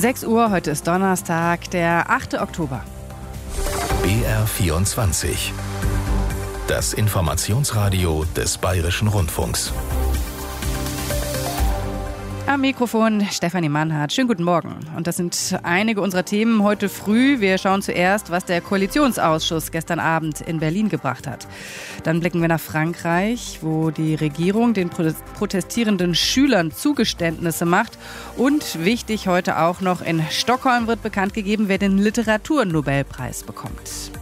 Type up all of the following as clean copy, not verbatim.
6 Uhr, heute ist Donnerstag, der 8. Oktober. BR24. Das Informationsradio des Bayerischen Rundfunks. Am Mikrofon Stefanie Mannhardt. Schönen guten Morgen. Und das sind einige unserer Themen heute früh. Wir schauen zuerst, was der Koalitionsausschuss gestern Abend in Berlin gebracht hat. Dann blicken wir nach Frankreich, wo die Regierung den protestierenden Schülern Zugeständnisse macht. Und wichtig heute auch noch, in Stockholm wird bekannt gegeben, wer den Literaturnobelpreis bekommt.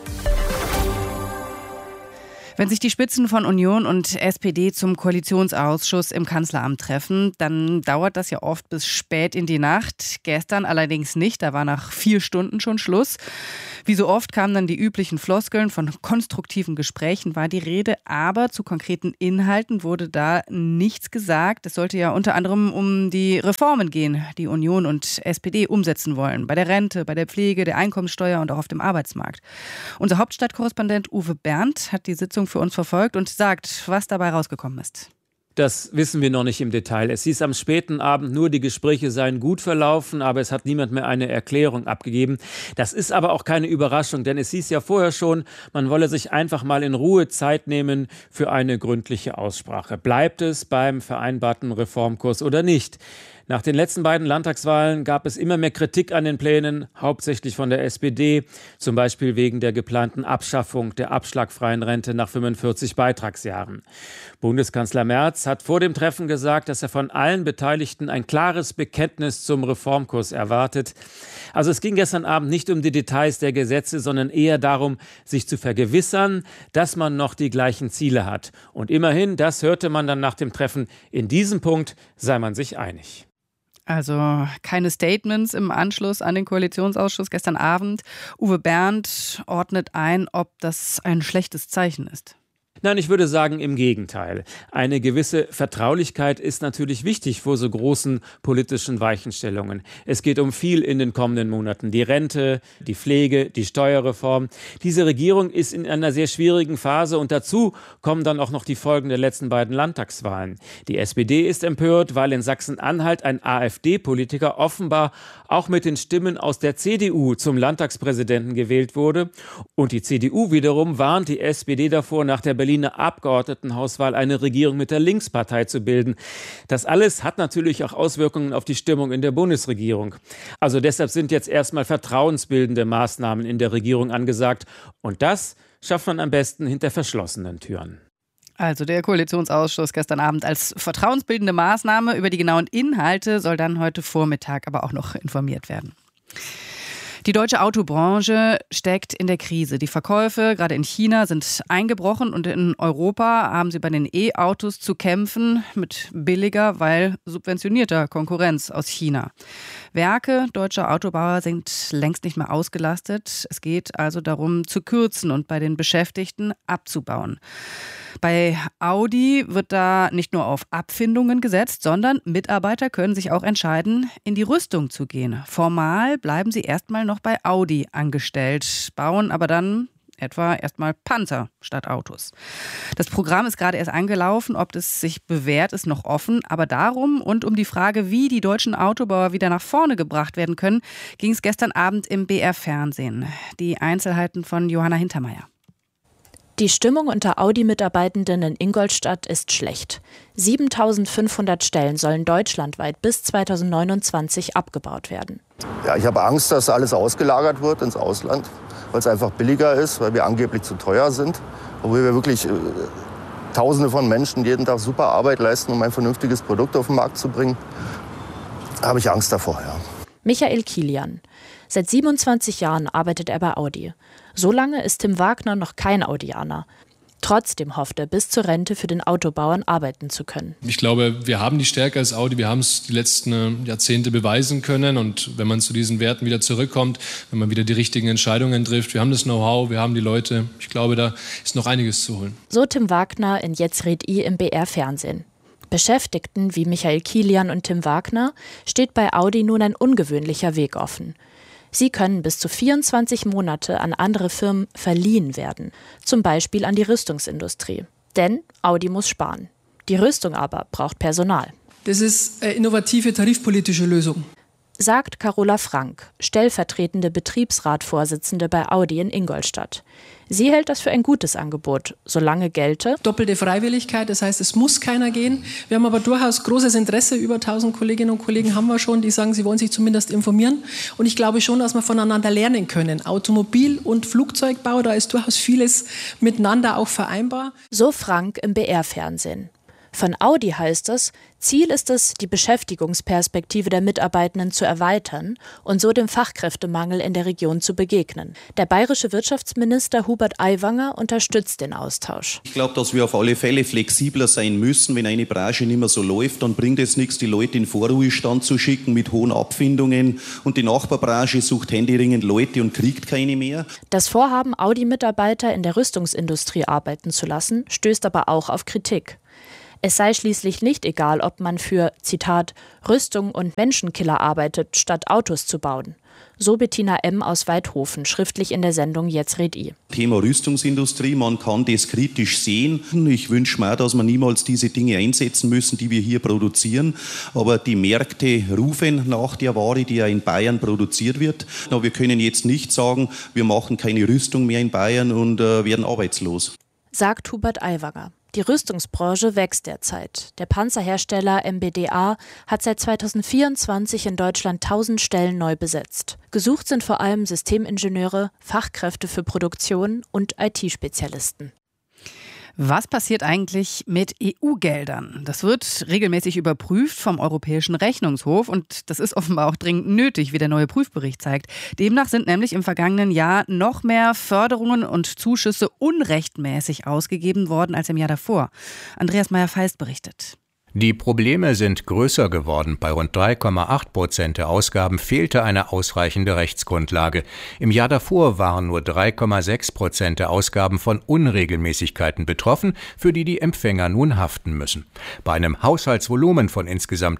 Wenn sich die Spitzen von Union und SPD zum Koalitionsausschuss im Kanzleramt treffen, dann dauert das ja oft bis spät in die Nacht. Gestern allerdings nicht, da war nach 4 Stunden schon Schluss. Wie so oft kamen dann die üblichen Floskeln, von konstruktiven Gesprächen war die Rede, aber zu konkreten Inhalten wurde da nichts gesagt. Es sollte ja unter anderem um die Reformen gehen, die Union und SPD umsetzen wollen. Bei der Rente, bei der Pflege, der Einkommenssteuer und auch auf dem Arbeitsmarkt. Unser Hauptstadtkorrespondent Uwe Berndt hat die Sitzung für uns verfolgt und sagt, was dabei rausgekommen ist. Das wissen wir noch nicht im Detail. Es hieß am späten Abend nur, die Gespräche seien gut verlaufen, aber es hat niemand mehr eine Erklärung abgegeben. Das ist aber auch keine Überraschung, denn es hieß ja vorher schon, man wolle sich einfach mal in Ruhe Zeit nehmen für eine gründliche Aussprache. Bleibt es beim vereinbarten Reformkurs oder nicht? Nach den letzten beiden Landtagswahlen gab es immer mehr Kritik an den Plänen, hauptsächlich von der SPD, zum Beispiel wegen der geplanten Abschaffung der abschlagfreien Rente nach 45 Beitragsjahren. Bundeskanzler Merz hat vor dem Treffen gesagt, dass er von allen Beteiligten ein klares Bekenntnis zum Reformkurs erwartet. Also es ging gestern Abend nicht um die Details der Gesetze, sondern eher darum, sich zu vergewissern, dass man noch die gleichen Ziele hat. Und immerhin, das hörte man dann nach dem Treffen, in diesem Punkt sei man sich einig. Also keine Statements im Anschluss an den Koalitionsausschuss gestern Abend. Uwe Berndt ordnet ein, ob das ein schlechtes Zeichen ist. Nein, ich würde sagen, im Gegenteil. Eine gewisse Vertraulichkeit ist natürlich wichtig vor so großen politischen Weichenstellungen. Es geht um viel in den kommenden Monaten. Die Rente, die Pflege, die Steuerreform. Diese Regierung ist in einer sehr schwierigen Phase und dazu kommen dann auch noch die Folgen der letzten beiden Landtagswahlen. Die SPD ist empört, weil in Sachsen-Anhalt ein AfD-Politiker offenbar auch mit den Stimmen aus der CDU zum Landtagspräsidenten gewählt wurde. Und die CDU wiederum warnt die SPD davor, nach der Berliner Abgeordnetenhauswahl eine Regierung mit der Linkspartei zu bilden. Das alles hat natürlich auch Auswirkungen auf die Stimmung in der Bundesregierung. Also deshalb sind jetzt erstmal vertrauensbildende Maßnahmen in der Regierung angesagt. Und das schafft man am besten hinter verschlossenen Türen. Also der Koalitionsausschuss gestern Abend als vertrauensbildende Maßnahme. Über die genauen Inhalte soll dann heute Vormittag aber auch noch informiert werden. Die deutsche Autobranche steckt in der Krise. Die Verkäufe, gerade in China, sind eingebrochen und in Europa haben sie bei den E-Autos zu kämpfen mit billiger, weil subventionierter Konkurrenz aus China. Werke deutscher Autobauer sind längst nicht mehr ausgelastet. Es geht also darum, zu kürzen und bei den Beschäftigten abzubauen. Bei Audi wird da nicht nur auf Abfindungen gesetzt, sondern Mitarbeiter können sich auch entscheiden, in die Rüstung zu gehen. Formal bleiben sie erstmal noch bei Audi angestellt, bauen aber dann etwa erstmal Panzer statt Autos. Das Programm ist gerade erst angelaufen, ob es sich bewährt, ist noch offen. Aber darum und um die Frage, wie die deutschen Autobauer wieder nach vorne gebracht werden können, ging es gestern Abend im BR-Fernsehen. Die Einzelheiten von Johanna Hintermeier. Die Stimmung unter Audi-Mitarbeitenden in Ingolstadt ist schlecht. 7.500 Stellen sollen deutschlandweit bis 2029 abgebaut werden. Ja, ich habe Angst, dass alles ausgelagert wird ins Ausland, weil es einfach billiger ist, weil wir angeblich zu teuer sind. Obwohl wir wirklich Tausende von Menschen jeden Tag super Arbeit leisten, um ein vernünftiges Produkt auf den Markt zu bringen. Da habe ich Angst davor, ja. Michael Kilian. Seit 27 Jahren arbeitet er bei Audi. So lange ist Tim Wagner noch kein Audianer. Trotzdem hofft er, bis zur Rente für den Autobauern arbeiten zu können. Ich glaube, wir haben die Stärke als Audi, wir haben es die letzten Jahrzehnte beweisen können. Und wenn man zu diesen Werten wieder zurückkommt, wenn man wieder die richtigen Entscheidungen trifft, wir haben das Know-how, wir haben die Leute. Ich glaube, da ist noch einiges zu holen. So Tim Wagner in Jetzt red I im BR-Fernsehen. Beschäftigten wie Michael Kilian und Tim Wagner steht bei Audi nun ein ungewöhnlicher Weg offen. Sie können bis zu 24 Monate an andere Firmen verliehen werden, zum Beispiel an die Rüstungsindustrie. Denn Audi muss sparen. Die Rüstung aber braucht Personal. Das ist eine innovative tarifpolitische Lösung. sagt Carola Frank, stellvertretende Betriebsratvorsitzende bei Audi in Ingolstadt. Sie hält das für ein gutes Angebot, solange gelte doppelte Freiwilligkeit, das heißt, es muss keiner gehen. Wir haben aber durchaus großes Interesse, über 1000 Kolleginnen und Kollegen haben wir schon, die sagen, sie wollen sich zumindest informieren. Und ich glaube schon, dass wir voneinander lernen können. Automobil- und Flugzeugbau, da ist durchaus vieles miteinander auch vereinbar. So Frank im BR-Fernsehen. Von Audi heißt es, Ziel ist es, die Beschäftigungsperspektive der Mitarbeitenden zu erweitern und so dem Fachkräftemangel in der Region zu begegnen. Der bayerische Wirtschaftsminister Hubert Aiwanger unterstützt den Austausch. Ich glaube, dass wir auf alle Fälle flexibler sein müssen. Wenn eine Branche nicht mehr so läuft, dann bringt es nichts, die Leute in Vorruhestand zu schicken mit hohen Abfindungen. Und die Nachbarbranche sucht händeringend Leute und kriegt keine mehr. Das Vorhaben, Audi-Mitarbeiter in der Rüstungsindustrie arbeiten zu lassen, stößt aber auch auf Kritik. Es sei schließlich nicht egal, ob man für, Zitat, Rüstung und Menschenkiller arbeitet, statt Autos zu bauen. So Bettina M. aus Weidhofen, schriftlich in der Sendung Jetzt red I. Thema Rüstungsindustrie, man kann das kritisch sehen. Ich wünsche mir auch, dass wir niemals diese Dinge einsetzen müssen, die wir hier produzieren. Aber die Märkte rufen nach der Ware, die ja in Bayern produziert wird. Aber wir können jetzt nicht sagen, wir machen keine Rüstung mehr in Bayern und werden arbeitslos. Sagt Hubert Aiwanger. Die Rüstungsbranche wächst derzeit. Der Panzerhersteller MBDA hat seit 2024 in Deutschland 1000 Stellen neu besetzt. Gesucht sind vor allem Systemingenieure, Fachkräfte für Produktion und IT-Spezialisten. Was passiert eigentlich mit EU-Geldern? Das wird regelmäßig überprüft vom Europäischen Rechnungshof und das ist offenbar auch dringend nötig, wie der neue Prüfbericht zeigt. Demnach sind nämlich im vergangenen Jahr noch mehr Förderungen und Zuschüsse unrechtmäßig ausgegeben worden als im Jahr davor. Andreas Meyer-Feist berichtet. Die Probleme sind größer geworden. Bei rund 3,8% der Ausgaben fehlte eine ausreichende Rechtsgrundlage. Im Jahr davor waren nur 3,6% der Ausgaben von Unregelmäßigkeiten betroffen, für die die Empfänger nun haften müssen. Bei einem Haushaltsvolumen von insgesamt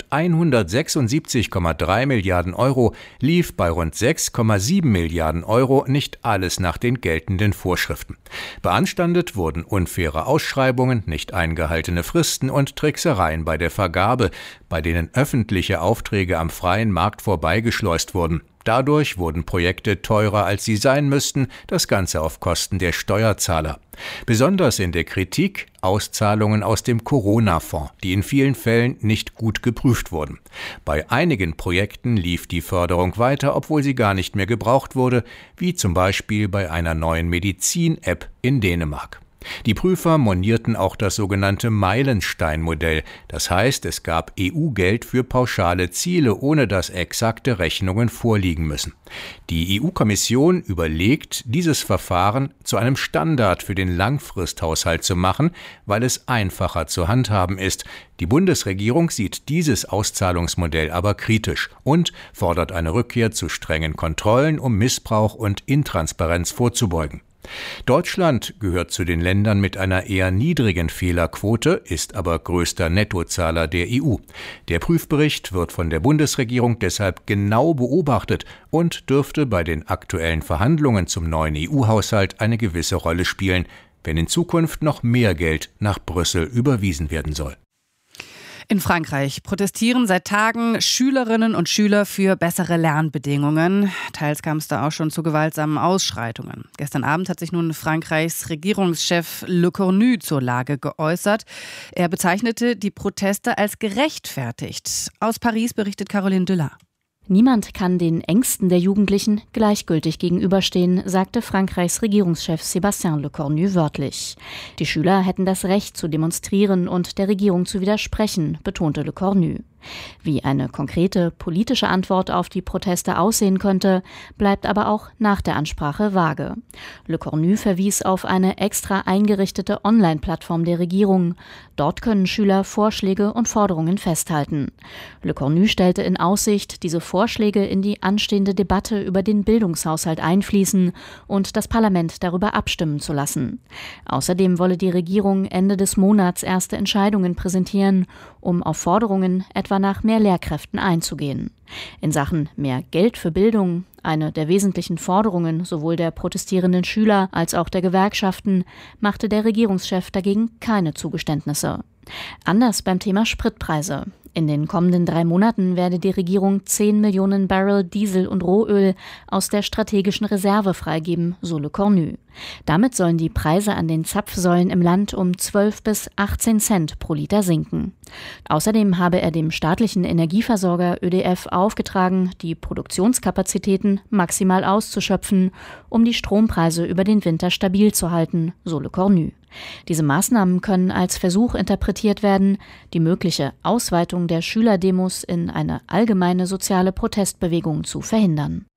176,3 Milliarden Euro lief bei rund 6,7 Milliarden Euro nicht alles nach den geltenden Vorschriften. Beanstandet wurden unfaire Ausschreibungen, nicht eingehaltene Fristen und Tricksereien bei der Vergabe, bei denen öffentliche Aufträge am freien Markt vorbeigeschleust wurden. Dadurch wurden Projekte teurer, als sie sein müssten, das Ganze auf Kosten der Steuerzahler. Besonders in der Kritik Auszahlungen aus dem Corona-Fonds, die in vielen Fällen nicht gut geprüft wurden. Bei einigen Projekten lief die Förderung weiter, obwohl sie gar nicht mehr gebraucht wurde, wie zum Beispiel bei einer neuen Medizin-App in Dänemark. Die Prüfer monierten auch das sogenannte Meilenstein-Modell. Das heißt, es gab EU-Geld für pauschale Ziele, ohne dass exakte Rechnungen vorliegen müssen. Die EU-Kommission überlegt, dieses Verfahren zu einem Standard für den Langfristhaushalt zu machen, weil es einfacher zu handhaben ist. Die Bundesregierung sieht dieses Auszahlungsmodell aber kritisch und fordert eine Rückkehr zu strengen Kontrollen, um Missbrauch und Intransparenz vorzubeugen. Deutschland gehört zu den Ländern mit einer eher niedrigen Fehlerquote, ist aber größter Nettozahler der EU. Der Prüfbericht wird von der Bundesregierung deshalb genau beobachtet und dürfte bei den aktuellen Verhandlungen zum neuen EU-Haushalt eine gewisse Rolle spielen, wenn in Zukunft noch mehr Geld nach Brüssel überwiesen werden soll. In Frankreich protestieren seit Tagen Schülerinnen und Schüler für bessere Lernbedingungen. Teils kam es da auch schon zu gewaltsamen Ausschreitungen. Gestern Abend hat sich nun Frankreichs Regierungschef Le Cornu zur Lage geäußert. Er bezeichnete die Proteste als gerechtfertigt. Aus Paris berichtet Caroline Düllar. Niemand kann den Ängsten der Jugendlichen gleichgültig gegenüberstehen, sagte Frankreichs Regierungschef Sébastien Lecornu wörtlich. Die Schüler hätten das Recht zu demonstrieren und der Regierung zu widersprechen, betonte Lecornu. Wie eine konkrete politische Antwort auf die Proteste aussehen könnte, bleibt aber auch nach der Ansprache vage. Lecornu verwies auf eine extra eingerichtete Online-Plattform der Regierung. Dort können Schüler Vorschläge und Forderungen festhalten. Lecornu stellte in Aussicht, diese Vorschläge in die anstehende Debatte über den Bildungshaushalt einfließen und das Parlament darüber abstimmen zu lassen. Außerdem wolle die Regierung Ende des Monats erste Entscheidungen präsentieren, um auf Forderungen etwa nach mehr Lehrkräften einzugehen. In Sachen mehr Geld für Bildung, eine der wesentlichen Forderungen sowohl der protestierenden Schüler als auch der Gewerkschaften, machte der Regierungschef dagegen keine Zugeständnisse. Anders beim Thema Spritpreise. In den kommenden 3 Monaten werde die Regierung 10 Millionen Barrel Diesel und Rohöl aus der strategischen Reserve freigeben, so Le Cornu. Damit sollen die Preise an den Zapfsäulen im Land um 12 bis 18 Cent pro Liter sinken. Außerdem habe er dem staatlichen Energieversorger ÖDF aufgetragen, die Produktionskapazitäten maximal auszuschöpfen, um die Strompreise über den Winter stabil zu halten, so Le Cornu. Diese Maßnahmen können als Versuch interpretiert werden, die mögliche Ausweitung der Schülerdemos in eine allgemeine soziale Protestbewegung zu verhindern.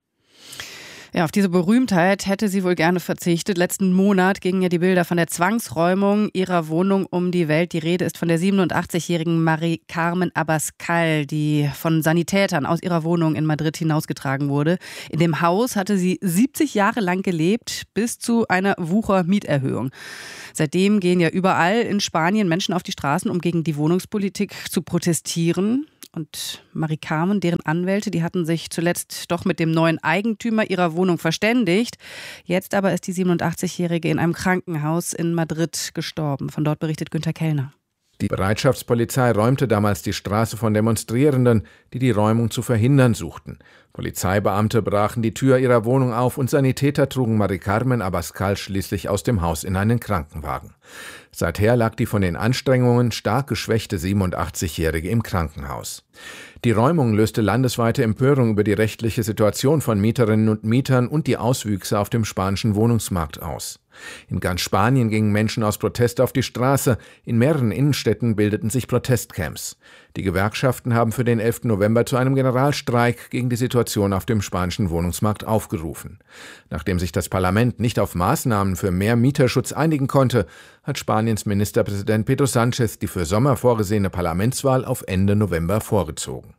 Ja, auf diese Berühmtheit hätte sie wohl gerne verzichtet. Letzten Monat gingen ja die Bilder von der Zwangsräumung ihrer Wohnung um die Welt. Die Rede ist von der 87-jährigen Mari Carmen Abascal, die von Sanitätern aus ihrer Wohnung in Madrid hinausgetragen wurde. In dem Haus hatte sie 70 Jahre lang gelebt, bis zu einer Wuchermieterhöhung. Seitdem gehen ja überall in Spanien Menschen auf die Straßen, um gegen die Wohnungspolitik zu protestieren. Und Mari Carmen, deren Anwälte, die hatten sich zuletzt doch mit dem neuen Eigentümer ihrer Wohnung verständigt. Jetzt aber ist die 87-Jährige in einem Krankenhaus in Madrid gestorben. Von dort berichtet Günther Kellner. Die Bereitschaftspolizei räumte damals die Straße von Demonstrierenden, die die Räumung zu verhindern suchten. Polizeibeamte brachen die Tür ihrer Wohnung auf und Sanitäter trugen Mari Carmen Abascal schließlich aus dem Haus in einen Krankenwagen. Seither lag die von den Anstrengungen stark geschwächte 87-Jährige im Krankenhaus. Die Räumung löste landesweite Empörung über die rechtliche Situation von Mieterinnen und Mietern und die Auswüchse auf dem spanischen Wohnungsmarkt aus. In ganz Spanien gingen Menschen aus Protest auf die Straße. In mehreren Innenstädten bildeten sich Protestcamps. Die Gewerkschaften haben für den 11. November zu einem Generalstreik gegen die Situation auf dem spanischen Wohnungsmarkt aufgerufen. Nachdem sich das Parlament nicht auf Maßnahmen für mehr Mieterschutz einigen konnte, hat Spaniens Ministerpräsident Pedro Sánchez die für Sommer vorgesehene Parlamentswahl auf Ende November vorgezogen.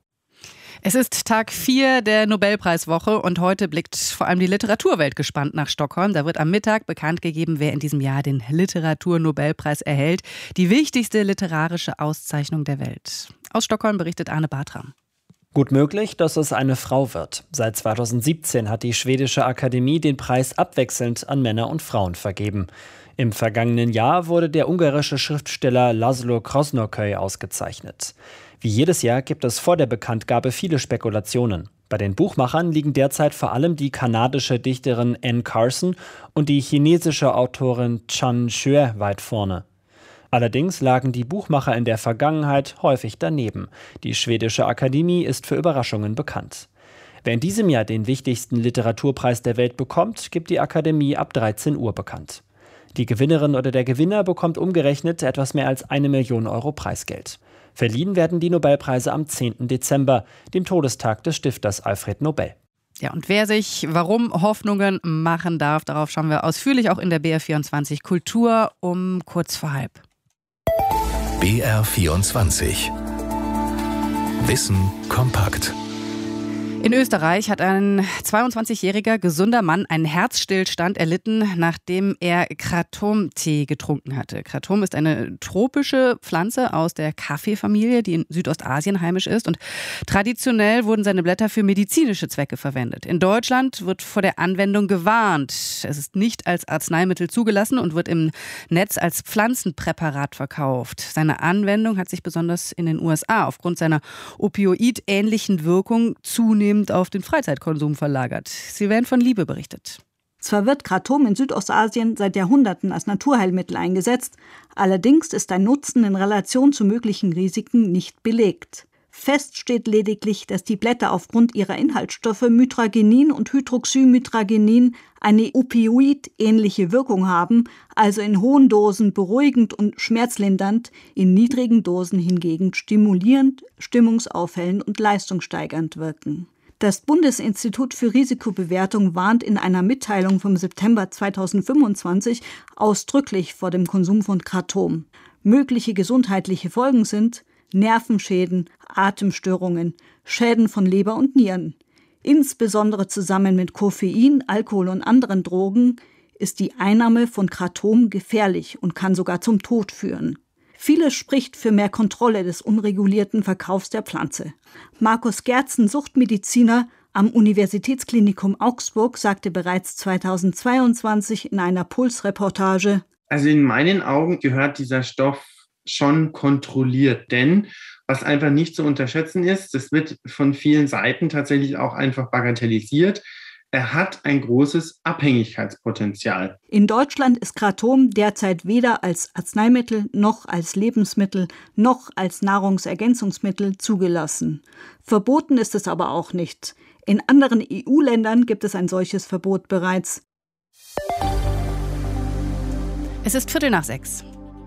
Es ist Tag 4 der Nobelpreiswoche und heute blickt vor allem die Literaturwelt gespannt nach Stockholm. Da wird am Mittag bekannt gegeben, wer in diesem Jahr den Literaturnobelpreis erhält. Die wichtigste literarische Auszeichnung der Welt. Aus Stockholm berichtet Arne Bartram. Gut möglich, dass es eine Frau wird. Seit 2017 hat die schwedische Akademie den Preis abwechselnd an Männer und Frauen vergeben. Im vergangenen Jahr wurde der ungarische Schriftsteller Laszlo Krasznahorkai ausgezeichnet. Wie jedes Jahr gibt es vor der Bekanntgabe viele Spekulationen. Bei den Buchmachern liegen derzeit vor allem die kanadische Dichterin Anne Carson und die chinesische Autorin Chan Xue weit vorne. Allerdings lagen die Buchmacher in der Vergangenheit häufig daneben. Die schwedische Akademie ist für Überraschungen bekannt. Wer in diesem Jahr den wichtigsten Literaturpreis der Welt bekommt, gibt die Akademie ab 13 Uhr bekannt. Die Gewinnerin oder der Gewinner bekommt umgerechnet etwas mehr als 1 Million Euro Preisgeld. Verliehen werden die Nobelpreise am 10. Dezember, dem Todestag des Stifters Alfred Nobel. Ja, und wer sich warum Hoffnungen machen darf, darauf schauen wir ausführlich auch in der BR24 Kultur um kurz vor halb. BR24 Wissen kompakt. In Österreich hat ein 22-jähriger gesunder Mann einen Herzstillstand erlitten, nachdem er Kratom-Tee getrunken hatte. Kratom ist eine tropische Pflanze aus der Kaffeefamilie, die in Südostasien heimisch ist. Und traditionell wurden seine Blätter für medizinische Zwecke verwendet. In Deutschland wird vor der Anwendung gewarnt. Es ist nicht als Arzneimittel zugelassen und wird im Netz als Pflanzenpräparat verkauft. Seine Anwendung hat sich besonders in den USA aufgrund seiner opioidähnlichen Wirkung zunehmend auf den Freizeitkonsum verlagert. Sie werden von Liebe berichtet. Zwar wird Kratom in Südostasien seit Jahrhunderten als Naturheilmittel eingesetzt, allerdings ist ein Nutzen in Relation zu möglichen Risiken nicht belegt. Fest steht lediglich, dass die Blätter aufgrund ihrer Inhaltsstoffe Mitragenin und Hydroxymitragenin eine opioidähnliche Wirkung haben, also in hohen Dosen beruhigend und schmerzlindernd, in niedrigen Dosen hingegen stimulierend, stimmungsaufhellend und leistungssteigernd wirken. Das Bundesinstitut für Risikobewertung warnt in einer Mitteilung vom September 2025 ausdrücklich vor dem Konsum von Kratom. Mögliche gesundheitliche Folgen sind Nervenschäden, Atemstörungen, Schäden von Leber und Nieren. Insbesondere zusammen mit Koffein, Alkohol und anderen Drogen ist die Einnahme von Kratom gefährlich und kann sogar zum Tod führen. Vieles spricht für mehr Kontrolle des unregulierten Verkaufs der Pflanze. Markus Gerzen, Suchtmediziner am Universitätsklinikum Augsburg, sagte bereits 2022 in einer Puls-Reportage: Also in meinen Augen gehört dieser Stoff schon kontrolliert. Denn was einfach nicht zu unterschätzen ist, das wird von vielen Seiten tatsächlich auch einfach bagatellisiert. Er hat ein großes Abhängigkeitspotenzial. In Deutschland ist Kratom derzeit weder als Arzneimittel noch als Lebensmittel noch als Nahrungsergänzungsmittel zugelassen. Verboten ist es aber auch nicht. In anderen EU-Ländern gibt es ein solches Verbot bereits. Es ist 5:45.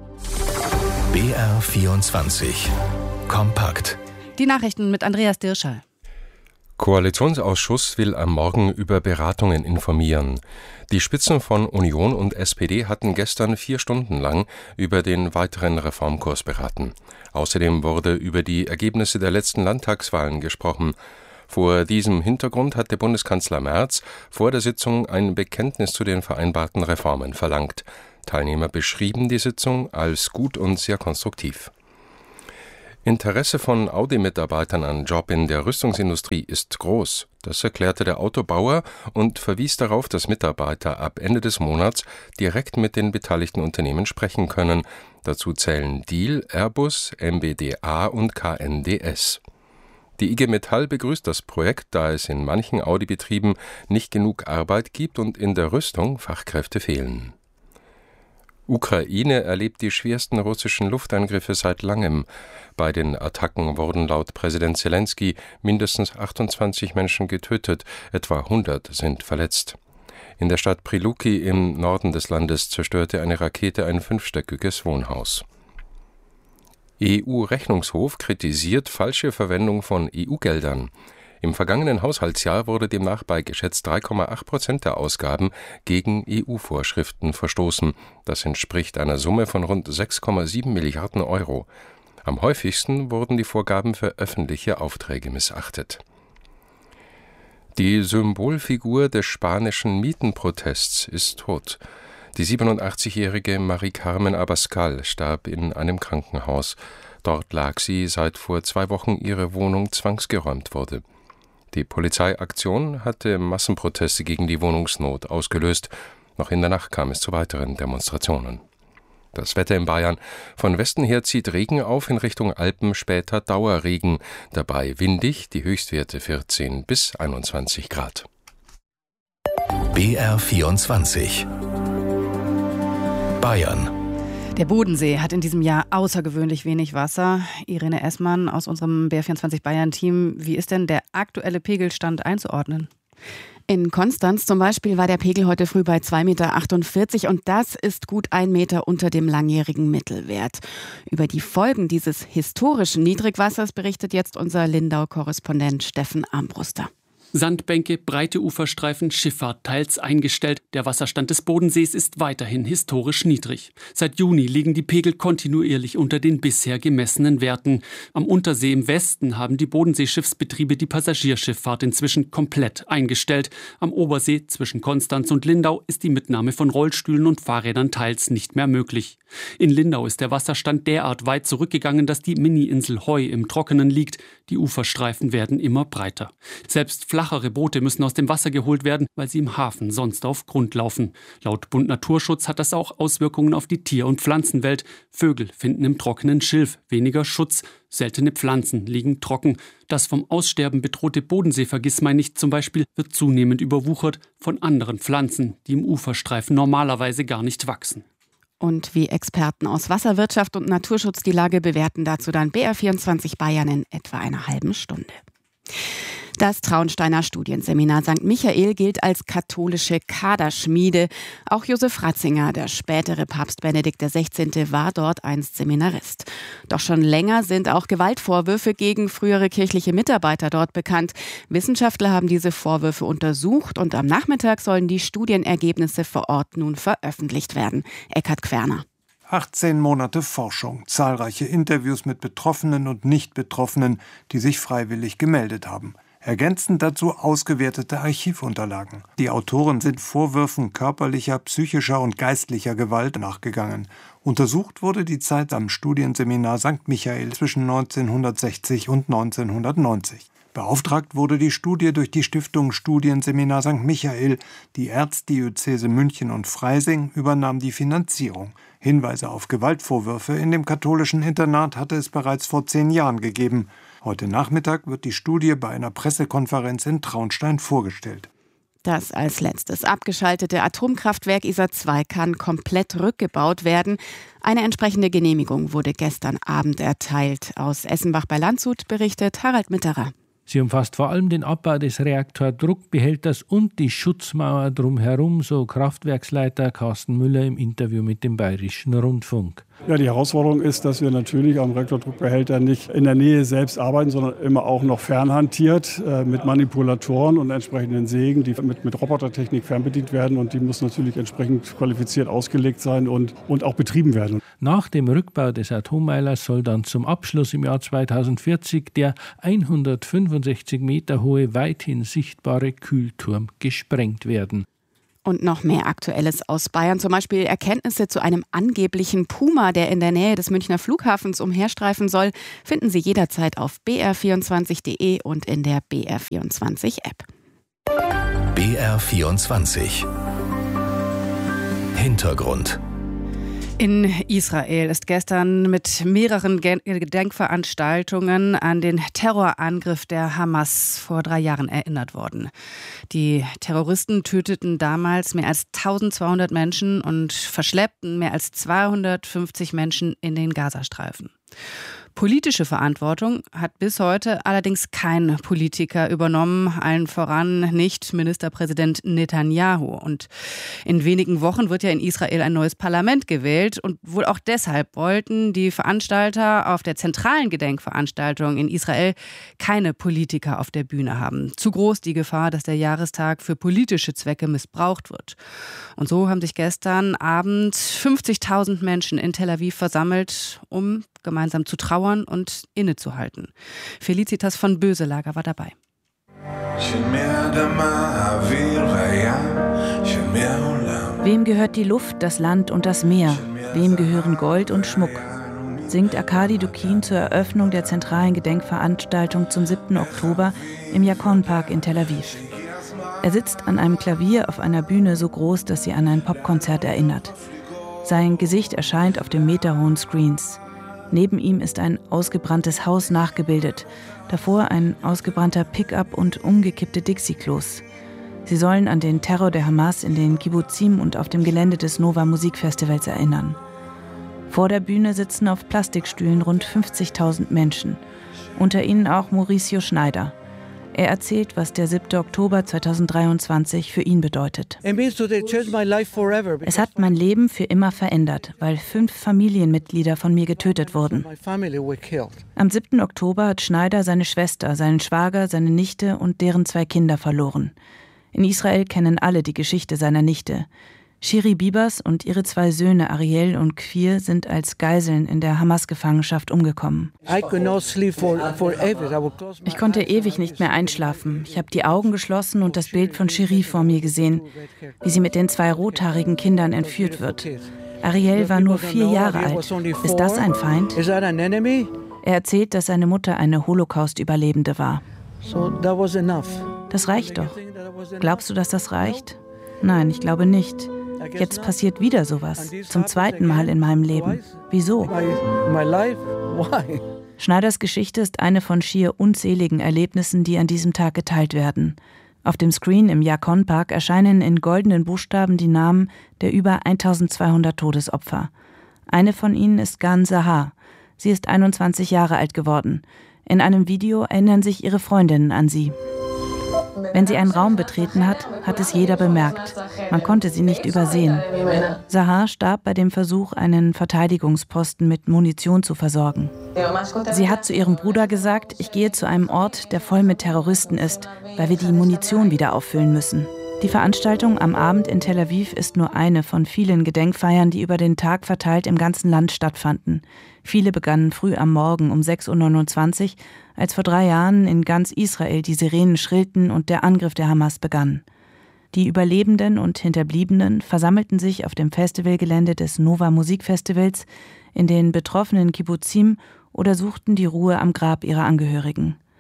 BR 24 Kompakt. Die Nachrichten mit Andreas Dirschall. Koalitionsausschuss will am Morgen über Beratungen informieren. Die Spitzen von Union und SPD hatten gestern 4 Stunden lang über den weiteren Reformkurs beraten. Außerdem wurde über die Ergebnisse der letzten Landtagswahlen gesprochen. Vor diesem Hintergrund hatte Bundeskanzler Merz vor der Sitzung ein Bekenntnis zu den vereinbarten Reformen verlangt. Teilnehmer beschrieben die Sitzung als gut und sehr konstruktiv. Interesse von Audi-Mitarbeitern an Job in der Rüstungsindustrie ist groß. Das erklärte der Autobauer und verwies darauf, dass Mitarbeiter ab Ende des Monats direkt mit den beteiligten Unternehmen sprechen können. Dazu zählen Diehl, Airbus, MBDA und KNDS. Die IG Metall begrüßt das Projekt, da es in manchen Audi-Betrieben nicht genug Arbeit gibt und in der Rüstung Fachkräfte fehlen. Ukraine erlebt die schwersten russischen Luftangriffe seit langem. Bei den Attacken wurden laut Präsident Zelensky mindestens 28 Menschen getötet, etwa 100 sind verletzt. In der Stadt Priluki im Norden des Landes zerstörte eine Rakete ein 5-stöckiges Wohnhaus. EU-Rechnungshof kritisiert falsche Verwendung von EU-Geldern. Im vergangenen Haushaltsjahr wurde demnach bei geschätzt 3,8% der Ausgaben gegen EU-Vorschriften verstoßen. Das entspricht einer Summe von rund 6,7 Milliarden Euro. Am häufigsten wurden die Vorgaben für öffentliche Aufträge missachtet. Die Symbolfigur des spanischen Mietenprotests ist tot. Die 87-jährige Mari-Carmen Abascal starb in einem Krankenhaus. Dort lag sie, seit vor 2 Wochen ihre Wohnung zwangsgeräumt wurde. Die Polizeiaktion hatte Massenproteste gegen die Wohnungsnot ausgelöst. Noch in der Nacht kam es zu weiteren Demonstrationen. Das Wetter in Bayern. Von Westen her zieht Regen auf, in Richtung Alpen später Dauerregen. Dabei windig, die Höchstwerte 14 bis 21 Grad. BR 24 Bayern. Der Bodensee hat in diesem Jahr außergewöhnlich wenig Wasser. Irene Essmann aus unserem BR24 Bayern-Team. Wie ist denn der aktuelle Pegelstand einzuordnen? In Konstanz zum Beispiel war der Pegel heute früh bei 2,48 Meter und das ist gut 1 Meter unter dem langjährigen Mittelwert. Über die Folgen dieses historischen Niedrigwassers berichtet jetzt unser Lindau-Korrespondent Steffen Armbruster. Sandbänke, breite Uferstreifen, Schifffahrt teils eingestellt. Der Wasserstand des Bodensees ist weiterhin historisch niedrig. Seit Juni liegen die Pegel kontinuierlich unter den bisher gemessenen Werten. Am Untersee im Westen haben die Bodenseeschiffsbetriebe die Passagierschifffahrt inzwischen komplett eingestellt. Am Obersee zwischen Konstanz und Lindau ist die Mitnahme von Rollstühlen und Fahrrädern teils nicht mehr möglich. In Lindau ist der Wasserstand derart weit zurückgegangen, dass die Mini-Insel Heu im Trockenen liegt. Die Uferstreifen werden immer breiter. Selbst flachere Boote müssen aus dem Wasser geholt werden, weil sie im Hafen sonst auf Grund laufen. Laut Bund Naturschutz hat das auch Auswirkungen auf die Tier- und Pflanzenwelt. Vögel finden im trockenen Schilf weniger Schutz. Seltene Pflanzen liegen trocken. Das vom Aussterben bedrohte Bodensee-Vergissmeinnicht zum Beispiel wird zunehmend überwuchert von anderen Pflanzen, die im Uferstreifen normalerweise gar nicht wachsen. Und wie Experten aus Wasserwirtschaft und Naturschutz die Lage bewerten, dazu dann BR24 Bayern in etwa einer halben Stunde. Das Traunsteiner Studienseminar St. Michael gilt als katholische Kaderschmiede. Auch Josef Ratzinger, der spätere Papst Benedikt XVI., war dort einst Seminarist. Doch schon länger sind auch Gewaltvorwürfe gegen frühere kirchliche Mitarbeiter dort bekannt. Wissenschaftler haben diese Vorwürfe untersucht und am Nachmittag sollen die Studienergebnisse vor Ort nun veröffentlicht werden. Eckhard Querner. 18 Monate Forschung, zahlreiche Interviews mit Betroffenen und Nicht-Betroffenen, die sich freiwillig gemeldet haben. Ergänzend dazu ausgewertete Archivunterlagen. Die Autoren sind Vorwürfen körperlicher, psychischer und geistlicher Gewalt nachgegangen. Untersucht wurde die Zeit am Studienseminar St. Michael zwischen 1960 und 1990. Beauftragt wurde die Studie durch die Stiftung Studienseminar St. Michael. Die Erzdiözese München und Freising übernahm die Finanzierung. Hinweise auf Gewaltvorwürfe in dem katholischen Internat hatte es bereits vor 10 Jahren gegeben. Heute Nachmittag wird die Studie bei einer Pressekonferenz in Traunstein vorgestellt. Das als letztes abgeschaltete Atomkraftwerk Isar II kann komplett rückgebaut werden. Eine entsprechende Genehmigung wurde gestern Abend erteilt. Aus Essenbach bei Landshut berichtet Harald Mitterer. Sie umfasst vor allem den Abbau des Reaktordruckbehälters und die Schutzmauer drumherum, so Kraftwerksleiter Carsten Müller im Interview mit dem Bayerischen Rundfunk. Ja, die Herausforderung ist, dass wir natürlich am Reaktordruckbehälter nicht in der Nähe selbst arbeiten, sondern immer auch noch fernhantiert mit Manipulatoren und entsprechenden Sägen, die mit Robotertechnik fernbedient werden. Und die muss natürlich entsprechend qualifiziert ausgelegt sein und auch betrieben werden. Nach dem Rückbau des Atommeilers soll dann zum Abschluss im Jahr 2040 der 165 Meter hohe, weithin sichtbare Kühlturm gesprengt werden. Und noch mehr Aktuelles aus Bayern, zum Beispiel Erkenntnisse zu einem angeblichen Puma, der in der Nähe des Münchner Flughafens umherstreifen soll, finden Sie jederzeit auf br24.de und in der BR24-App. BR24 Hintergrund. In Israel ist gestern mit mehreren Gedenkveranstaltungen an den Terrorangriff der Hamas vor 3 Jahren erinnert worden. Die Terroristen töteten damals mehr als 1200 Menschen und verschleppten mehr als 250 Menschen in den Gazastreifen. Politische Verantwortung hat bis heute allerdings kein Politiker übernommen, allen voran nicht Ministerpräsident Netanyahu. Und in wenigen Wochen wird ja in Israel ein neues Parlament gewählt. Und wohl auch deshalb wollten die Veranstalter auf der zentralen Gedenkveranstaltung in Israel keine Politiker auf der Bühne haben. Zu groß die Gefahr, dass der Jahrestag für politische Zwecke missbraucht wird. Und so haben sich gestern Abend 50.000 Menschen in Tel Aviv versammelt, um gemeinsam zu trauern und innezuhalten. Felicitas von Böselager war dabei. Wem gehört die Luft, das Land und das Meer? Wem gehören Gold und Schmuck? Singt Arkadi Dukin zur Eröffnung der zentralen Gedenkveranstaltung zum 7. Oktober im Yakon-Park in Tel Aviv. Er sitzt an einem Klavier auf einer Bühne so groß, dass sie an ein Popkonzert erinnert. Sein Gesicht erscheint auf den meterhohen Screens. Neben ihm ist ein ausgebranntes Haus nachgebildet, davor ein ausgebrannter Pickup und umgekippte Dixie-Klos. Sie sollen an den Terror der Hamas in den Kibbuzim und auf dem Gelände des Nova Musikfestivals erinnern. Vor der Bühne sitzen auf Plastikstühlen rund 50.000 Menschen, unter ihnen auch Mauricio Schneider. Er erzählt, was der 7. Oktober 2023 für ihn bedeutet. Es hat mein Leben für immer verändert, weil 5 Familienmitglieder von mir getötet wurden. Am 7. Oktober hat Schneider seine Schwester, seinen Schwager, seine Nichte und deren 2 Kinder verloren. In Israel kennen alle die Geschichte seiner Nichte. Shiri Bibas und ihre 2 Söhne Ariel und Kfir sind als Geiseln in der Hamas-Gefangenschaft umgekommen. Ich konnte ewig nicht mehr einschlafen. Ich habe die Augen geschlossen und das Bild von Shiri vor mir gesehen, wie sie mit den 2 rothaarigen Kindern entführt wird. Ariel war nur 4 Jahre alt. Ist das ein Feind? Er erzählt, dass seine Mutter eine Holocaust-Überlebende war. Das reicht doch. Glaubst du, dass das reicht? Nein, ich glaube nicht. Jetzt passiert wieder sowas. Zum 2. Mal in meinem Leben. Wieso? Schneiders Geschichte ist eine von schier unzähligen Erlebnissen, die an diesem Tag geteilt werden. Auf dem Screen im Yakon-Park erscheinen in goldenen Buchstaben die Namen der über 1200 Todesopfer. Eine von ihnen ist Gan Sahar. Sie ist 21 Jahre alt geworden. In einem Video erinnern sich ihre Freundinnen an sie. Wenn sie einen Raum betreten hat, hat es jeder bemerkt. Man konnte sie nicht übersehen. Sahar starb bei dem Versuch, einen Verteidigungsposten mit Munition zu versorgen. Sie hat zu ihrem Bruder gesagt, ich gehe zu einem Ort, der voll mit Terroristen ist, weil wir die Munition wieder auffüllen müssen. Die Veranstaltung am Abend in Tel Aviv ist nur eine von vielen Gedenkfeiern, die über den Tag verteilt im ganzen Land stattfanden. Viele begannen früh am Morgen um 6.29 Uhr, als vor 3 Jahren in ganz Israel die Sirenen schrillten und der Angriff der Hamas begann. Die Überlebenden und Hinterbliebenen versammelten sich auf dem Festivalgelände des Nova Musikfestivals, in den betroffenen Kibbuzim oder suchten die Ruhe am Grab ihrer Angehörigen.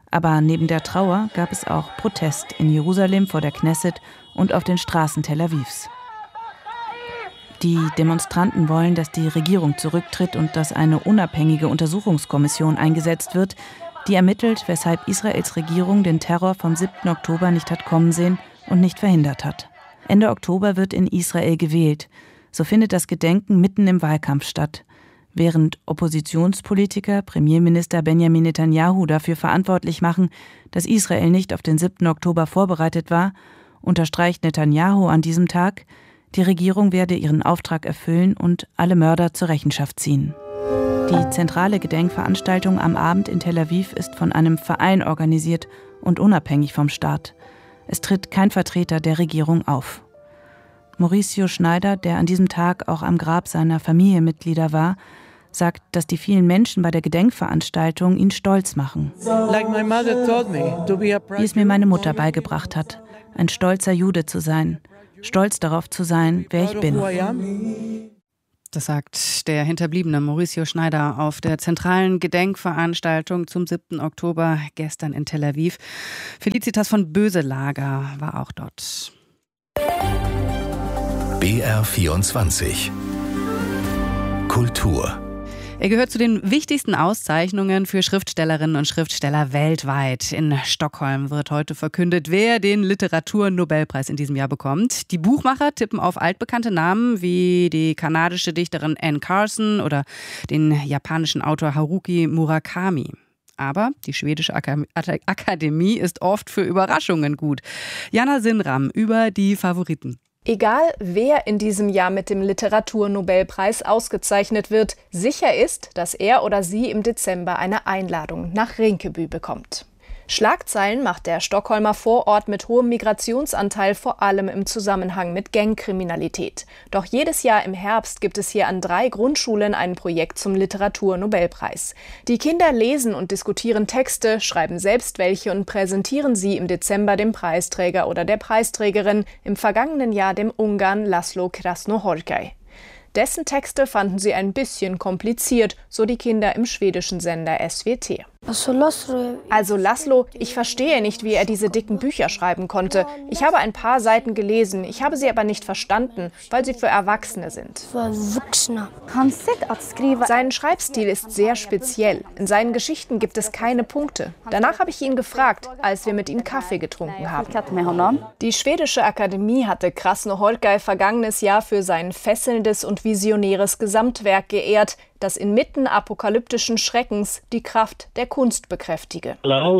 Aber neben der Trauer gab es auch Protest in Jerusalem vor der Knesset und auf den Straßen Tel Avivs. Die Demonstranten wollen, dass die Regierung zurücktritt und dass eine unabhängige Untersuchungskommission eingesetzt wird, die ermittelt, weshalb Israels Regierung den Terror vom 7. Oktober nicht hat kommen sehen und nicht verhindert hat. Ende Oktober wird in Israel gewählt. So findet das Gedenken mitten im Wahlkampf statt. Während Oppositionspolitiker Premierminister Benjamin Netanyahu dafür verantwortlich machen, dass Israel nicht auf den 7. Oktober vorbereitet war, unterstreicht Netanyahu an diesem Tag, die Regierung werde ihren Auftrag erfüllen und alle Mörder zur Rechenschaft ziehen. Die zentrale Gedenkveranstaltung am Abend in Tel Aviv ist von einem Verein organisiert und unabhängig vom Staat. Es tritt kein Vertreter der Regierung auf. Mauricio Schneider, der an diesem Tag auch am Grab seiner Familienmitglieder war, sagt, dass die vielen Menschen bei der Gedenkveranstaltung ihn stolz machen. Wie es mir meine Mutter beigebracht hat, ein stolzer Jude zu sein, stolz darauf zu sein, wer ich bin. Das sagt der Hinterbliebene Mauricio Schneider auf der zentralen Gedenkveranstaltung zum 7. Oktober gestern in Tel Aviv. Felicitas von Böselager war auch dort. BR24 Kultur. Er gehört zu den wichtigsten Auszeichnungen für Schriftstellerinnen und Schriftsteller weltweit. In Stockholm wird heute verkündet, wer den Literaturnobelpreis in diesem Jahr bekommt. Die Buchmacher tippen auf altbekannte Namen wie die kanadische Dichterin Anne Carson oder den japanischen Autor Haruki Murakami. Aber die schwedische Akademie ist oft für Überraschungen gut. Jana Sinram über die Favoriten. Egal, wer in diesem Jahr mit dem Literaturnobelpreis ausgezeichnet wird, sicher ist, dass er oder sie im Dezember eine Einladung nach Rinkeby bekommt. Schlagzeilen macht der Stockholmer Vorort mit hohem Migrationsanteil vor allem im Zusammenhang mit Gangkriminalität. Doch jedes Jahr im Herbst gibt es hier an 3 Grundschulen ein Projekt zum Literaturnobelpreis. Die Kinder lesen und diskutieren Texte, schreiben selbst welche und präsentieren sie im Dezember dem Preisträger oder der Preisträgerin, im vergangenen Jahr dem Ungarn Laszlo Krasznahorkai. Dessen Texte fanden sie ein bisschen kompliziert, so die Kinder im schwedischen Sender SVT. Also Laszlo, ich verstehe nicht, wie er diese dicken Bücher schreiben konnte. Ich habe ein paar Seiten gelesen, ich habe sie aber nicht verstanden, weil sie für Erwachsene sind. Sein Schreibstil ist sehr speziell. In seinen Geschichten gibt es keine Punkte. Danach habe ich ihn gefragt, als wir mit ihm Kaffee getrunken haben. Die schwedische Akademie hatte Krasznahorkai vergangenes Jahr für sein fesselndes und visionäres Gesamtwerk geehrt, das inmitten apokalyptischen Schreckens die Kraft der Kunst bekräftige.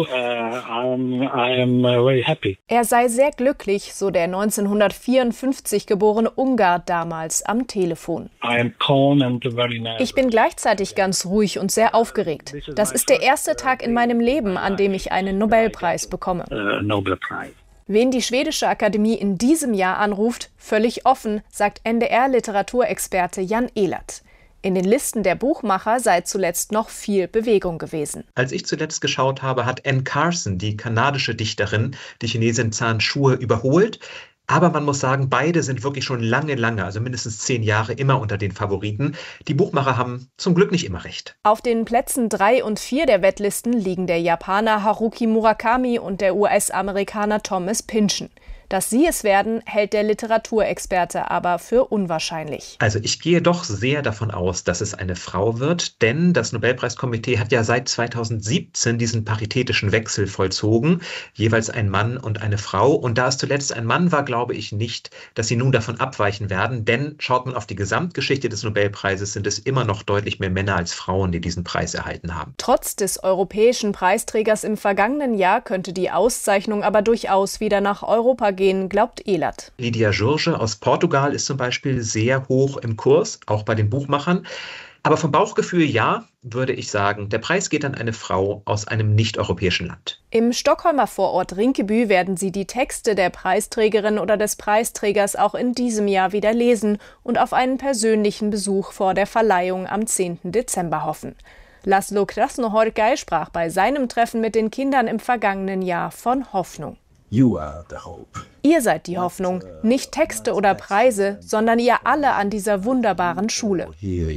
Er sei sehr glücklich, so der 1954 geborene Ungar damals am Telefon. Ich bin gleichzeitig ganz ruhig und sehr aufgeregt. Das ist der erste Tag in meinem Leben, an dem ich einen Nobelpreis bekomme. Wen die schwedische Akademie in diesem Jahr anruft, völlig offen, sagt NDR-Literaturexperte Jan Ehlert. In den Listen der Buchmacher sei zuletzt noch viel Bewegung gewesen. Als ich zuletzt geschaut habe, hat Anne Carson, die kanadische Dichterin, die Chinesin Zhan Shue überholt. Aber man muss sagen, beide sind wirklich schon lange, also mindestens 10 Jahre immer unter den Favoriten. Die Buchmacher haben zum Glück nicht immer recht. Auf den Plätzen 3 und 4 der Wettlisten liegen der Japaner Haruki Murakami und der US-Amerikaner Thomas Pynchon. Dass sie es werden, hält der Literaturexperte aber für unwahrscheinlich. Also ich gehe doch sehr davon aus, dass es eine Frau wird, denn das Nobelpreiskomitee hat ja seit 2017 diesen paritätischen Wechsel vollzogen, jeweils ein Mann und eine Frau. Und da es zuletzt ein Mann war, glaube ich nicht, dass sie nun davon abweichen werden, denn schaut man auf die Gesamtgeschichte des Nobelpreises, sind es immer noch deutlich mehr Männer als Frauen, die diesen Preis erhalten haben. Trotz des europäischen Preisträgers im vergangenen Jahr könnte die Auszeichnung aber durchaus wieder nach Europa gehen, glaubt Ehlert. Lydia Jorge aus Portugal ist zum Beispiel sehr hoch im Kurs, auch bei den Buchmachern. Aber vom Bauchgefühl ja, würde ich sagen, der Preis geht an eine Frau aus einem nicht-europäischen Land. Im Stockholmer Vorort Rinkeby werden Sie die Texte der Preisträgerin oder des Preisträgers auch in diesem Jahr wieder lesen und auf einen persönlichen Besuch vor der Verleihung am 10. Dezember hoffen. Laszlo Krasznahorkai sprach bei seinem Treffen mit den Kindern im vergangenen Jahr von Hoffnung. You are the hope. Ihr seid die Hoffnung, nicht Texte oder Preise, sondern ihr alle an dieser wunderbaren Schule.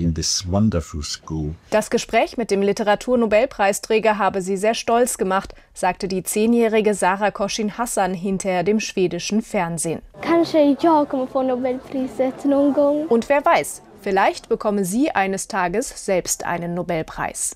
Das Gespräch mit dem Literaturnobelpreisträger habe sie sehr stolz gemacht, sagte die 10-jährige Sarah Koshin Hassan hinterher dem schwedischen Fernsehen. Und wer weiß, vielleicht bekomme sie eines Tages selbst einen Nobelpreis.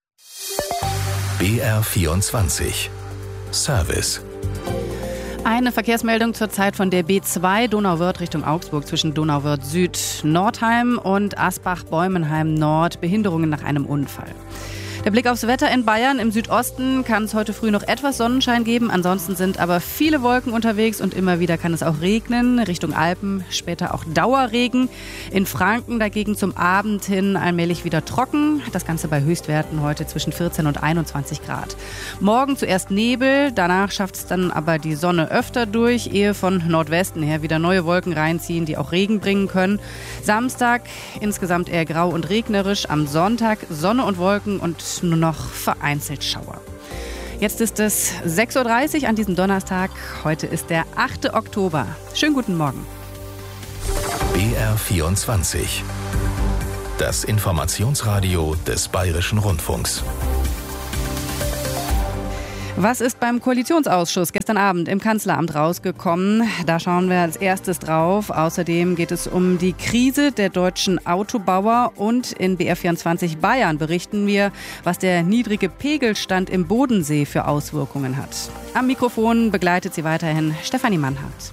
BR24 Service. Eine Verkehrsmeldung zur Zeit von der B2 Donauwörth Richtung Augsburg zwischen Donauwörth Süd, Nordheim und Asbach-Bäumenheim Nord. Behinderungen nach einem Unfall. Der Blick aufs Wetter in Bayern. Im Südosten kann es heute früh noch etwas Sonnenschein geben. Ansonsten sind aber viele Wolken unterwegs und immer wieder kann es auch regnen. Richtung Alpen später auch Dauerregen. In Franken dagegen zum Abend hin allmählich wieder trocken. Das Ganze bei Höchstwerten heute zwischen 14 und 21 Grad. Morgen zuerst Nebel, danach schafft es dann aber die Sonne öfter durch, ehe von Nordwesten her wieder neue Wolken reinziehen, die auch Regen bringen können. Samstag insgesamt eher grau und regnerisch. Am Sonntag Sonne und Wolken und nur noch vereinzelt Schauer. Jetzt ist es 6:30 Uhr an diesem Donnerstag. Heute ist der 8. Oktober. Schönen guten Morgen. BR24. Das Informationsradio des Bayerischen Rundfunks. Was ist beim Koalitionsausschuss gestern Abend im Kanzleramt rausgekommen? Da schauen wir als erstes drauf. Außerdem geht es um die Krise der deutschen Autobauer. Und in BR24 Bayern berichten wir, was der niedrige Pegelstand im Bodensee für Auswirkungen hat. Am Mikrofon begleitet sie weiterhin Stefanie Mannhardt.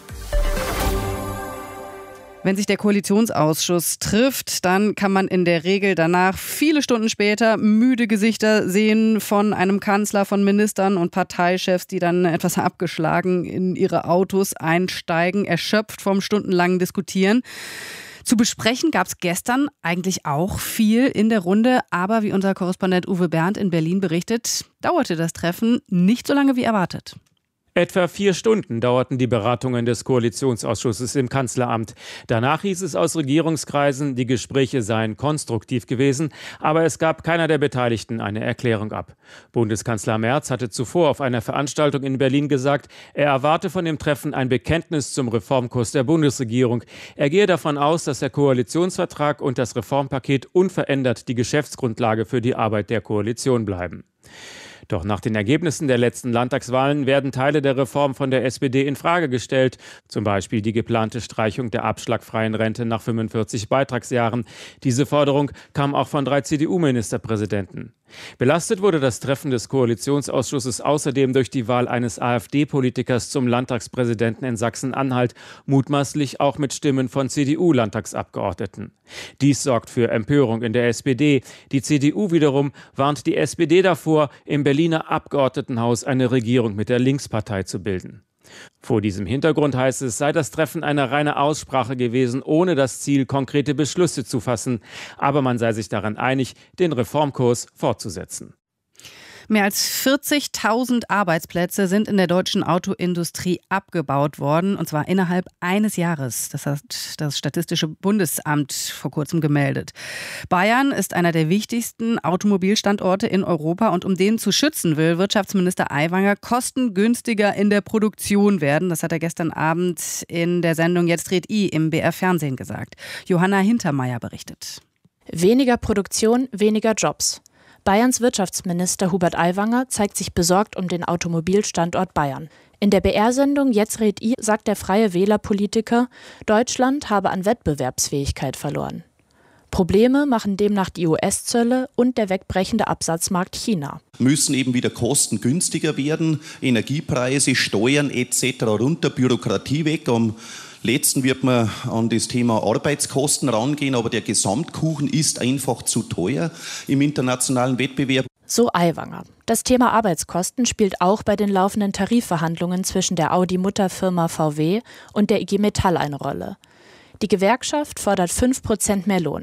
Wenn sich der Koalitionsausschuss trifft, dann kann man in der Regel danach viele Stunden später müde Gesichter sehen von einem Kanzler, von Ministern und Parteichefs, die dann etwas abgeschlagen in ihre Autos einsteigen, erschöpft vom stundenlangen Diskutieren. Zu besprechen gab es gestern eigentlich auch viel in der Runde, aber wie unser Korrespondent Uwe Berndt in Berlin berichtet, dauerte das Treffen nicht so lange wie erwartet. Etwa 4 Stunden dauerten die Beratungen des Koalitionsausschusses im Kanzleramt. Danach hieß es aus Regierungskreisen, die Gespräche seien konstruktiv gewesen, aber es gab keiner der Beteiligten eine Erklärung ab. Bundeskanzler Merz hatte zuvor auf einer Veranstaltung in Berlin gesagt, er erwarte von dem Treffen ein Bekenntnis zum Reformkurs der Bundesregierung. Er gehe davon aus, dass der Koalitionsvertrag und das Reformpaket unverändert die Geschäftsgrundlage für die Arbeit der Koalition bleiben. Doch nach den Ergebnissen der letzten Landtagswahlen werden Teile der Reform von der SPD in Frage gestellt. Zum Beispiel die geplante Streichung der abschlagfreien Rente nach 45 Beitragsjahren. Diese Forderung kam auch von 3 CDU-Ministerpräsidenten. Belastet wurde das Treffen des Koalitionsausschusses außerdem durch die Wahl eines AfD-Politikers zum Landtagspräsidenten in Sachsen-Anhalt, mutmaßlich auch mit Stimmen von CDU-Landtagsabgeordneten. Dies sorgt für Empörung in der SPD. Die CDU wiederum warnt die SPD davor, im Berliner Abgeordnetenhaus eine Regierung mit der Linkspartei zu bilden. Vor diesem Hintergrund heißt es, sei das Treffen eine reine Aussprache gewesen, ohne das Ziel, konkrete Beschlüsse zu fassen. Aber man sei sich daran einig, den Reformkurs fortzusetzen. Mehr als 40.000 Arbeitsplätze sind in der deutschen Autoindustrie abgebaut worden, und zwar innerhalb eines Jahres. Das hat das Statistische Bundesamt vor kurzem gemeldet. Bayern ist einer der wichtigsten Automobilstandorte in Europa, und um den zu schützen, will Wirtschaftsminister Aiwanger kostengünstiger in der Produktion werden. Das hat er gestern Abend in der Sendung Jetzt dreht I im BR-Fernsehen gesagt. Johanna Hintermeier berichtet. Weniger Produktion, weniger Jobs. Bayerns Wirtschaftsminister Hubert Aiwanger zeigt sich besorgt um den Automobilstandort Bayern. In der BR-Sendung Jetzt red I sagt der Freie Wähler-Politiker, Deutschland habe an Wettbewerbsfähigkeit verloren. Probleme machen demnach die US-Zölle und der wegbrechende Absatzmarkt China. Müssen eben wieder kostengünstiger werden, Energiepreise, Steuern etc. runter, Bürokratie weg. Am letzten wird man an das Thema Arbeitskosten rangehen, aber der Gesamtkuchen ist einfach zu teuer im internationalen Wettbewerb. So Aiwanger. Das Thema Arbeitskosten spielt auch bei den laufenden Tarifverhandlungen zwischen der Audi-Mutterfirma VW und der IG Metall eine Rolle. Die Gewerkschaft fordert 5% mehr Lohn.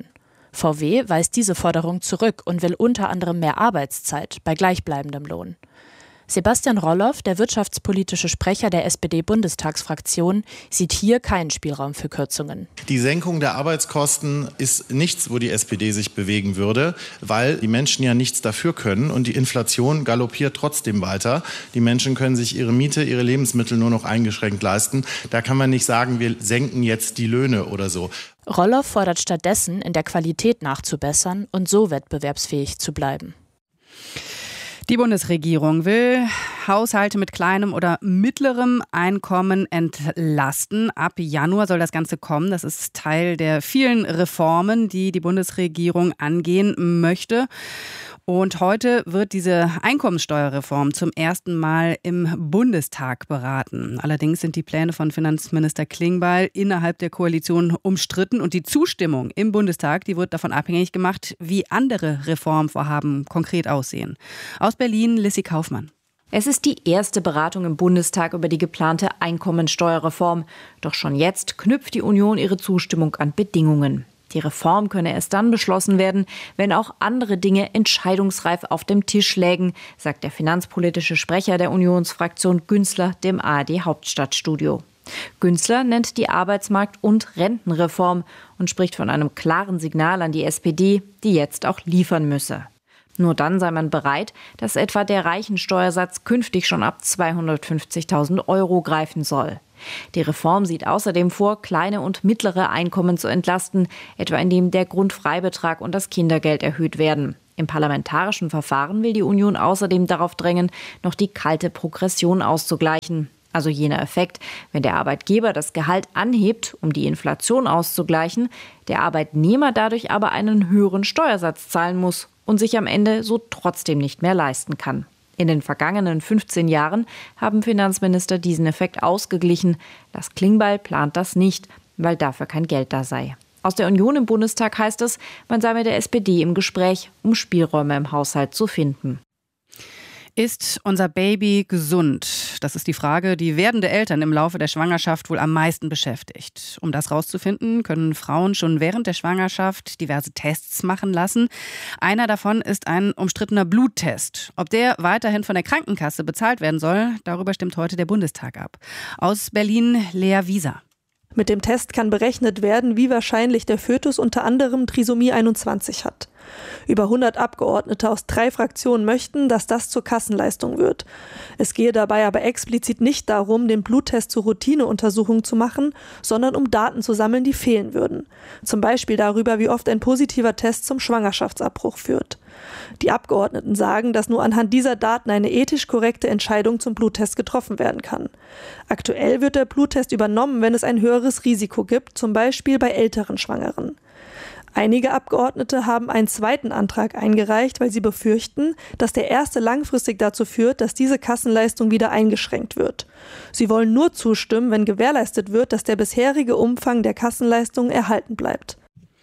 VW weist diese Forderung zurück und will unter anderem mehr Arbeitszeit bei gleichbleibendem Lohn. Sebastian Roloff, der wirtschaftspolitische Sprecher der SPD-Bundestagsfraktion, sieht hier keinen Spielraum für Kürzungen. Die Senkung der Arbeitskosten ist nichts, wo die SPD sich bewegen würde, weil die Menschen ja nichts dafür können und die Inflation galoppiert trotzdem weiter. Die Menschen können sich ihre Miete, ihre Lebensmittel nur noch eingeschränkt leisten. Da kann man nicht sagen, wir senken jetzt die Löhne oder so. Roloff fordert stattdessen, in der Qualität nachzubessern und so wettbewerbsfähig zu bleiben. Die Bundesregierung will Haushalte mit kleinem oder mittlerem Einkommen entlasten. Ab Januar soll das Ganze kommen. Das ist Teil der vielen Reformen, die die Bundesregierung angehen möchte. Und heute wird diese Einkommensteuerreform zum ersten Mal im Bundestag beraten. Allerdings sind die Pläne von Finanzminister Klingbeil innerhalb der Koalition umstritten. Und die Zustimmung im Bundestag, die wird davon abhängig gemacht, wie andere Reformvorhaben konkret aussehen. Aus Berlin, Lissy Kaufmann. Es ist die erste Beratung im Bundestag über die geplante Einkommensteuerreform. Doch schon jetzt knüpft die Union ihre Zustimmung an Bedingungen. Die Reform könne erst dann beschlossen werden, wenn auch andere Dinge entscheidungsreif auf dem Tisch lägen, sagt der finanzpolitische Sprecher der Unionsfraktion Günzler dem ARD-Hauptstadtstudio. Günzler nennt die Arbeitsmarkt- und Rentenreform und spricht von einem klaren Signal an die SPD, die jetzt auch liefern müsse. Nur dann sei man bereit, dass etwa der Reichensteuersatz künftig schon ab 250.000 € greifen soll. Die Reform sieht außerdem vor, kleine und mittlere Einkommen zu entlasten, etwa indem der Grundfreibetrag und das Kindergeld erhöht werden. Im parlamentarischen Verfahren will die Union außerdem darauf drängen, noch die kalte Progression auszugleichen. Also jener Effekt, wenn der Arbeitgeber das Gehalt anhebt, um die Inflation auszugleichen, der Arbeitnehmer dadurch aber einen höheren Steuersatz zahlen muss und sich am Ende so trotzdem nicht mehr leisten kann. In den vergangenen 15 Jahren haben Finanzminister diesen Effekt ausgeglichen. Lars Klingbeil plant das nicht, weil dafür kein Geld da sei. Aus der Union im Bundestag heißt es, man sei mit der SPD im Gespräch, um Spielräume im Haushalt zu finden. Ist unser Baby gesund? Das ist die Frage, die werdende Eltern im Laufe der Schwangerschaft wohl am meisten beschäftigt. Um das rauszufinden, können Frauen schon während der Schwangerschaft diverse Tests machen lassen. Einer davon ist ein umstrittener Bluttest. Ob der weiterhin von der Krankenkasse bezahlt werden soll, darüber stimmt heute der Bundestag ab. Aus Berlin, Lea Wieser. Mit dem Test kann berechnet werden, wie wahrscheinlich der Fötus unter anderem Trisomie 21 hat. Über 100 Abgeordnete aus 3 Fraktionen möchten, dass das zur Kassenleistung wird. Es gehe dabei aber explizit nicht darum, den Bluttest zur Routineuntersuchung zu machen, sondern um Daten zu sammeln, die fehlen würden. Zum Beispiel darüber, wie oft ein positiver Test zum Schwangerschaftsabbruch führt. Die Abgeordneten sagen, dass nur anhand dieser Daten eine ethisch korrekte Entscheidung zum Bluttest getroffen werden kann. Aktuell wird der Bluttest übernommen, wenn es ein höheres Risiko gibt, zum Beispiel bei älteren Schwangeren. Einige Abgeordnete haben einen zweiten Antrag eingereicht, weil sie befürchten, dass der erste langfristig dazu führt, dass diese Kassenleistung wieder eingeschränkt wird. Sie wollen nur zustimmen, wenn gewährleistet wird, dass der bisherige Umfang der Kassenleistung erhalten bleibt.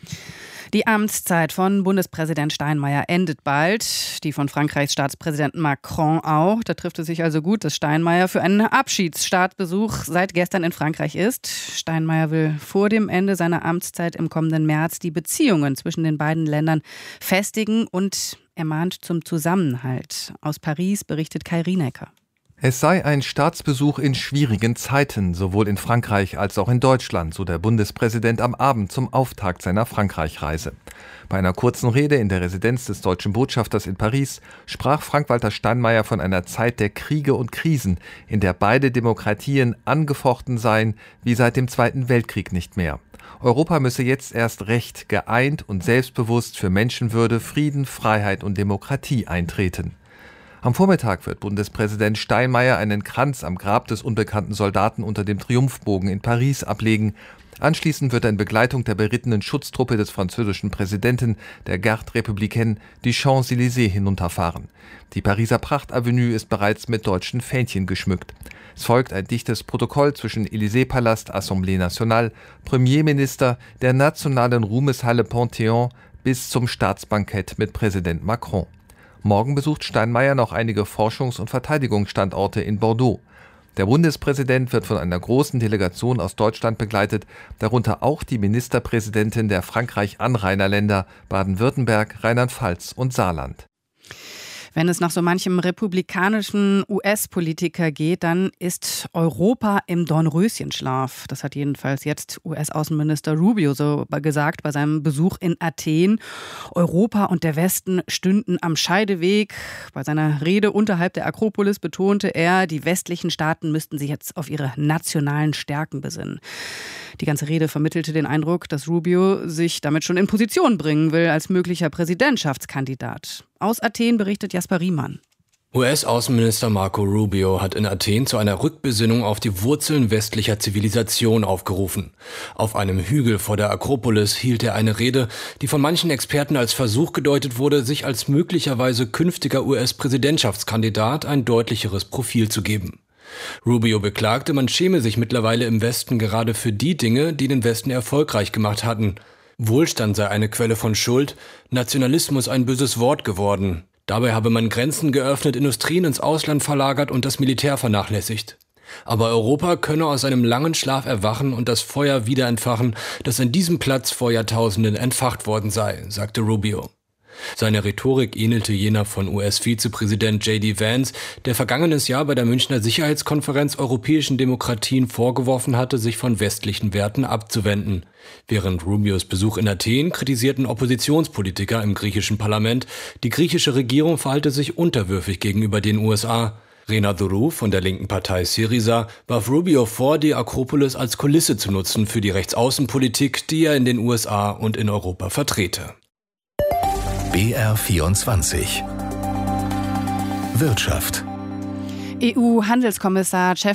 Die Amtszeit von Bundespräsident Steinmeier endet bald, die von Frankreichs Staatspräsidenten Macron auch. Da trifft es sich also gut, dass Steinmeier für einen Abschiedsstaatsbesuch seit gestern in Frankreich ist. Steinmeier will vor dem Ende seiner Amtszeit im kommenden März die Beziehungen zwischen den beiden Ländern festigen und er mahnt zum Zusammenhalt. Aus Paris berichtet Kai Rienecker. Es sei ein Staatsbesuch in schwierigen Zeiten, sowohl in Frankreich als auch in Deutschland, so der Bundespräsident am Abend zum Auftakt seiner Frankreich-Reise. Bei einer kurzen Rede in der Residenz des deutschen Botschafters in Paris sprach Frank-Walter Steinmeier von einer Zeit der Kriege und Krisen, in der beide Demokratien angefochten seien, wie seit dem Zweiten Weltkrieg nicht mehr. Europa müsse jetzt erst recht geeint und selbstbewusst für Menschenwürde, Frieden, Freiheit und Demokratie eintreten. Am Vormittag wird Bundespräsident Steinmeier einen Kranz am Grab des unbekannten Soldaten unter dem Triumphbogen in Paris ablegen. Anschließend wird er in Begleitung der berittenen Schutztruppe des französischen Präsidenten, der Garde Républicaine, die Champs-Élysées hinunterfahren. Die Pariser Prachtavenue ist bereits mit deutschen Fähnchen geschmückt. Es folgt ein dichtes Protokoll zwischen Élysée-Palast, Assemblée Nationale, Premierminister, der nationalen Ruhmeshalle Panthéon bis zum Staatsbankett mit Präsident Macron. Morgen besucht Steinmeier noch einige Forschungs- und Verteidigungsstandorte in Bordeaux. Der Bundespräsident wird von einer großen Delegation aus Deutschland begleitet, darunter auch die Ministerpräsidentin der Frankreich-Anrainerländer Baden-Württemberg, Rheinland-Pfalz und Saarland. Wenn es nach so manchem republikanischen US-Politiker geht, dann ist Europa im Dornröschenschlaf. Das hat jedenfalls jetzt US-Außenminister Rubio so gesagt bei seinem Besuch in Athen. Europa und der Westen stünden am Scheideweg. Bei seiner Rede unterhalb der Akropolis betonte er, die westlichen Staaten müssten sich jetzt auf ihre nationalen Stärken besinnen. Die ganze Rede vermittelte den Eindruck, dass Rubio sich damit schon in Position bringen will als möglicher Präsidentschaftskandidat. Aus Athen berichtet Jasper Riemann. US-Außenminister Marco Rubio hat in Athen zu einer Rückbesinnung auf die Wurzeln westlicher Zivilisation aufgerufen. Auf einem Hügel vor der Akropolis hielt er eine Rede, die von manchen Experten als Versuch gedeutet wurde, sich als möglicherweise künftiger US-Präsidentschaftskandidat ein deutlicheres Profil zu geben. Rubio beklagte, man schäme sich mittlerweile im Westen gerade für die Dinge, die den Westen erfolgreich gemacht hatten. Wohlstand sei eine Quelle von Schuld, Nationalismus ein böses Wort geworden. Dabei habe man Grenzen geöffnet, Industrien ins Ausland verlagert und das Militär vernachlässigt. Aber Europa könne aus einem langen Schlaf erwachen und das Feuer wieder entfachen, das an diesem Platz vor Jahrtausenden entfacht worden sei, sagte Rubio. Seine Rhetorik ähnelte jener von US-Vizepräsident J.D. Vance, der vergangenes Jahr bei der Münchner Sicherheitskonferenz europäischen Demokratien vorgeworfen hatte, sich von westlichen Werten abzuwenden. Während Rubios Besuch in Athen kritisierten Oppositionspolitiker im griechischen Parlament, die griechische Regierung verhalte sich unterwürfig gegenüber den USA. Rena Dourou von der linken Partei Syriza warf Rubio vor, die Akropolis als Kulisse zu nutzen für die Rechtsaußenpolitik, die er in den USA und in Europa vertrete. BR24 Wirtschaft. EU-Handelskommissar